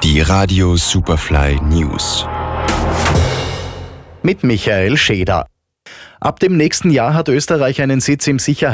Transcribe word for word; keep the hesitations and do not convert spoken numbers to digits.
Die Radio Superfly News. Mit Michael Scheder. Ab dem nächsten Jahr hat Österreich einen Sitz im Sicherheitsrat